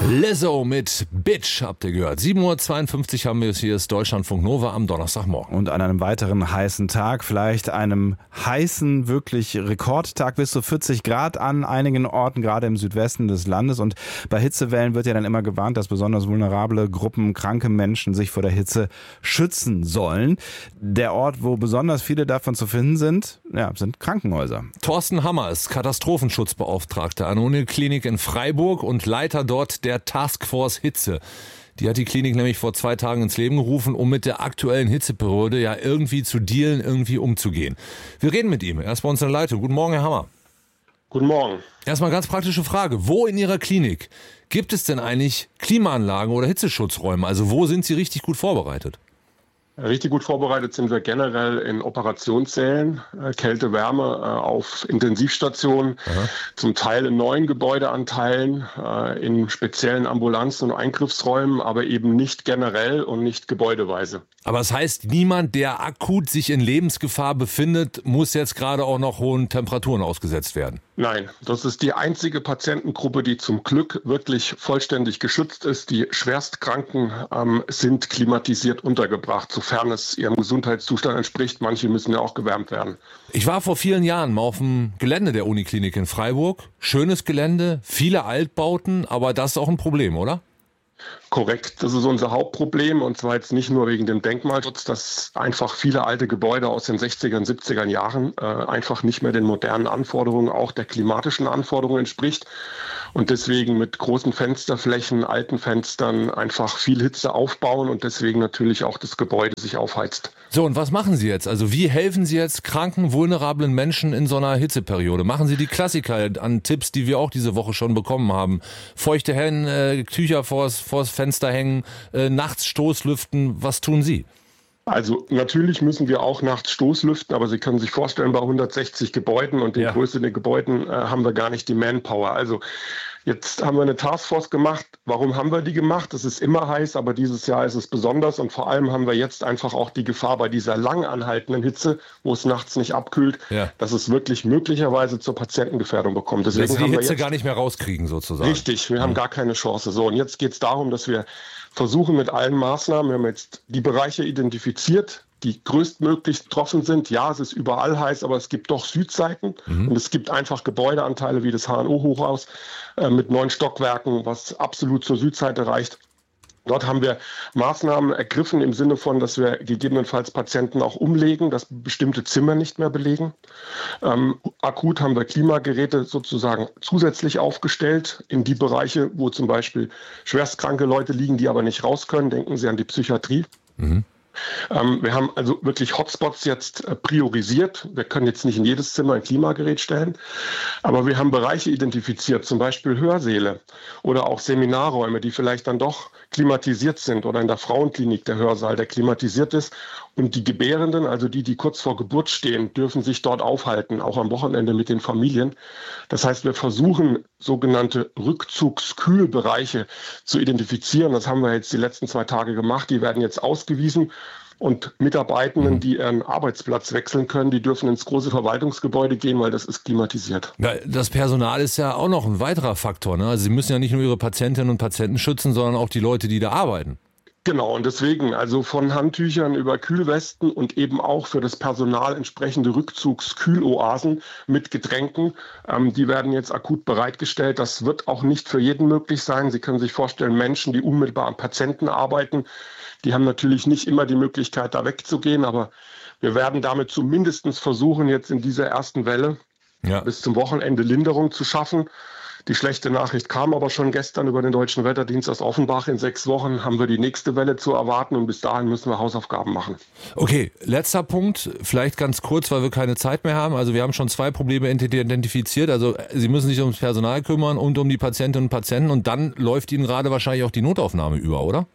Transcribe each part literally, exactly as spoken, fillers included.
Lizzo mit Bitch habt ihr gehört. sieben Uhr zweiundfünfzig haben wir es. Hier ist Deutschlandfunk Nova am Donnerstagmorgen. Und an einem weiteren heißen Tag, vielleicht einem heißen, wirklich Rekordtag, bis zu vierzig Grad an einigen Orten, gerade im Südwesten des Landes. Und bei Hitzewellen wird ja dann immer gewarnt, dass besonders vulnerable Gruppen, kranke Menschen sich vor der Hitze schützen sollen. Der Ort, wo besonders viele davon zu finden sind, ja, sind Krankenhäuser. Thorsten Hammer ist Katastrophenschutzbeauftragter an der Uniklinik in Freiburg und Leiter dort der Taskforce Hitze. Die hat die Klinik nämlich vor zwei Tagen ins Leben gerufen, um mit der aktuellen Hitzeperiode ja irgendwie zu dealen, irgendwie umzugehen. Wir reden mit ihm. Er ist bei uns in der Leitung. Guten Morgen, Herr Hammer. Guten Morgen. Erstmal ganz praktische Frage. Wo in Ihrer Klinik gibt es denn eigentlich Klimaanlagen oder Hitzeschutzräume? Also wo sind Sie richtig gut vorbereitet? Richtig gut vorbereitet sind wir generell in Operationssälen, äh, Kälte, Wärme äh, auf Intensivstationen, Aha. zum Teil in neuen Gebäudeanteilen, äh, in speziellen Ambulanzen und Eingriffsräumen, aber eben nicht generell und nicht gebäudeweise. Aber das heißt, niemand, der akut sich in Lebensgefahr befindet, muss jetzt gerade auch noch hohen Temperaturen ausgesetzt werden? Nein, das ist die einzige Patientengruppe, die zum Glück wirklich vollständig geschützt ist. Die Schwerstkranken ähm, sind klimatisiert untergebracht, sofern es ihrem Gesundheitszustand entspricht. Manche müssen ja auch gewärmt werden. Ich war vor vielen Jahren mal auf dem Gelände der Uniklinik in Freiburg. Schönes Gelände, viele Altbauten, aber das ist auch ein Problem, oder? Korrekt, das ist unser Hauptproblem und zwar jetzt nicht nur wegen dem Denkmalschutz, dass einfach viele alte Gebäude aus den sechziger und siebziger Jahren äh, einfach nicht mehr den modernen Anforderungen, auch der klimatischen Anforderungen entspricht und deswegen mit großen Fensterflächen, alten Fenstern einfach viel Hitze aufbauen und deswegen natürlich auch das Gebäude sich aufheizt. So, und was machen Sie jetzt? Also wie helfen Sie jetzt kranken, vulnerablen Menschen in so einer Hitzeperiode? Machen Sie die Klassiker an Tipps, die wir auch diese Woche schon bekommen haben? Feuchte Hände, äh, Tücher vors, vors Fenster hängen, äh, nachts Stoßlüften. Was tun Sie? Also natürlich müssen wir auch nachts Stoßlüften, aber Sie können sich vorstellen, bei hundertsechzig Gebäuden und den ja. größeren Gebäuden äh, haben wir gar nicht die Manpower. Also jetzt haben wir eine Taskforce gemacht. Warum haben wir die gemacht? Es ist immer heiß, aber dieses Jahr ist es besonders und vor allem haben wir jetzt einfach auch die Gefahr bei dieser lang anhaltenden Hitze, wo es nachts nicht abkühlt, ja. dass es wirklich möglicherweise zur Patientengefährdung bekommt. Deswegen dass Sie die haben Hitze wir jetzt, gar nicht mehr rauskriegen sozusagen. Richtig, wir mhm. haben gar keine Chance. So, und jetzt geht es darum, dass wir versuchen mit allen Maßnahmen, wir haben jetzt die Bereiche identifiziert, die größtmöglich betroffen sind. Ja, es ist überall heiß, aber es gibt doch Südseiten mhm. und es gibt einfach Gebäudeanteile wie das H N O-Hochhaus äh, mit neun Stockwerken, was absolut zur Südseite reicht. Dort haben wir Maßnahmen ergriffen im Sinne von, dass wir gegebenenfalls Patienten auch umlegen, dass bestimmte Zimmer nicht mehr belegen. Ähm, akut haben wir Klimageräte sozusagen zusätzlich aufgestellt in die Bereiche, wo zum Beispiel schwerstkranke Leute liegen, die aber nicht raus können. Denken Sie an die Psychiatrie. Mhm. Ähm, wir haben also wirklich Hotspots jetzt äh, priorisiert. Wir können jetzt nicht in jedes Zimmer ein Klimagerät stellen, aber wir haben Bereiche identifiziert, zum Beispiel Hörsäle oder auch Seminarräume, die vielleicht dann doch klimatisiert sind oder in der Frauenklinik der Hörsaal, der klimatisiert ist. Und die Gebärenden, also die, die kurz vor Geburt stehen, dürfen sich dort aufhalten, auch am Wochenende mit den Familien. Das heißt, wir versuchen, sogenannte Rückzugskühlbereiche zu identifizieren. Das haben wir jetzt die letzten zwei Tage gemacht. Die werden jetzt ausgewiesen. Und Mitarbeitenden, die ihren Arbeitsplatz wechseln können, die dürfen ins große Verwaltungsgebäude gehen, weil das ist klimatisiert. Das Personal ist ja auch noch ein weiterer Faktor, ne? Also Sie müssen ja nicht nur Ihre Patientinnen und Patienten schützen, sondern auch die Leute, die da arbeiten. Genau, und deswegen, also von Handtüchern über Kühlwesten und eben auch für das Personal entsprechende Rückzugskühloasen mit Getränken, ähm, die werden jetzt akut bereitgestellt. Das wird auch nicht für jeden möglich sein. Sie können sich vorstellen, Menschen, die unmittelbar am Patienten arbeiten, die haben natürlich nicht immer die Möglichkeit, da wegzugehen, aber wir werden damit zumindest versuchen, jetzt in dieser ersten Welle ja. bis zum Wochenende Linderung zu schaffen. Die schlechte Nachricht kam aber schon gestern über den Deutschen Wetterdienst aus Offenbach. In sechs Wochen haben wir die nächste Welle zu erwarten und bis dahin müssen wir Hausaufgaben machen. Okay, letzter Punkt, vielleicht ganz kurz, weil wir keine Zeit mehr haben. Also wir haben schon zwei Probleme identifiziert. Also Sie müssen sich ums Personal kümmern und um die Patientinnen und Patienten und dann läuft Ihnen gerade wahrscheinlich auch die Notaufnahme über, oder?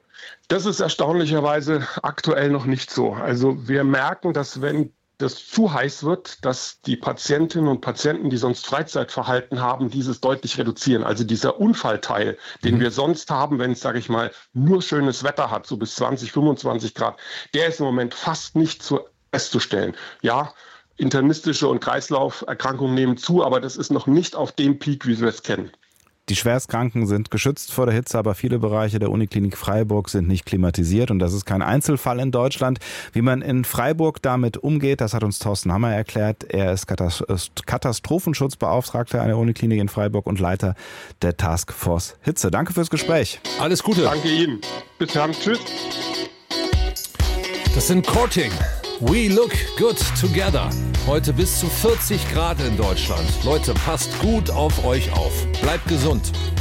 Das ist erstaunlicherweise aktuell noch nicht so. Also wir merken, dass wenn das zu heiß wird, dass die Patientinnen und Patienten, die sonst Freizeitverhalten haben, dieses deutlich reduzieren. Also dieser Unfallteil, den mhm. wir sonst haben, wenn es, sage ich mal, nur schönes Wetter hat, so bis zwanzig, fünfundzwanzig Grad, der ist im Moment fast nicht zu festzustellen. Ja, internistische und Kreislauferkrankungen nehmen zu, aber das ist noch nicht auf dem Peak, wie wir es kennen. Die Schwerstkranken sind geschützt vor der Hitze, aber viele Bereiche der Uniklinik Freiburg sind nicht klimatisiert und das ist kein Einzelfall in Deutschland. Wie man in Freiburg damit umgeht, das hat uns Thorsten Hammer erklärt. Er ist Katastrophenschutzbeauftragter an der Uniklinik in Freiburg und Leiter der Taskforce Hitze. Danke fürs Gespräch. Alles Gute. Danke Ihnen. Bis dann. Tschüss. Das sind Courting. We look good together. Heute bis zu vierzig Grad in Deutschland. Leute, passt gut auf euch auf. Bleibt gesund.